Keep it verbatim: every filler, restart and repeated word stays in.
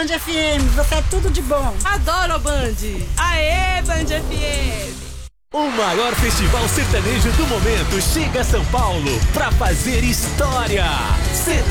Band F M, você é tudo de bom. Adoro a Band. Aê, Band F M. O maior festival sertanejo do momento chega a São Paulo pra fazer história. C